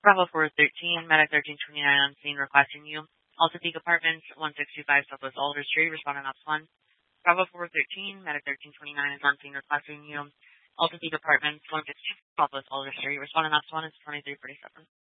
Bravo 413, Medic 1329 on scene requesting you. Alta Peak Apartments, 1625 Southwest Alder Street, responding ops 1. Bravo 413, Medic 1329 is on scene requesting you. Alta Peak Apartments, 1625 Southwest Alder Street, responding ops 1 is 2347.